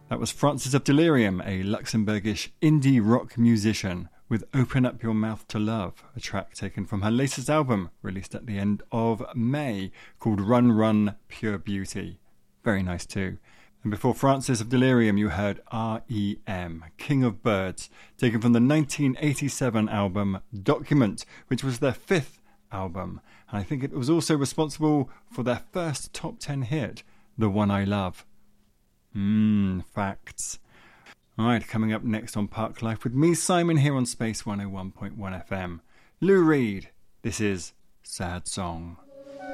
That was Francis of Delirium, a Luxembourgish indie rock musician, with Open Up Your Mouth to Love, a track taken from her latest album, released at the end of May, called Run Run Pure Beauty. Very nice too. And before Francis of Delirium, you heard R.E.M., King of Birds, taken from the 1987 album Document, which was their fifth album. And I think it was also responsible for their first top 10 hit, The One I Love. Facts. Alright, coming up next on Park Life with me, Simon, here on Space 101.1 FM. Lou Reed, this is Sad Song.